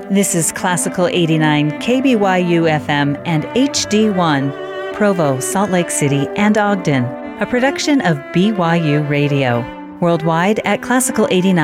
This is Classical 89 KBYU FM and HD1, Provo, Salt Lake City, and Ogden, a production of BYU Radio. Worldwide at Classical 89.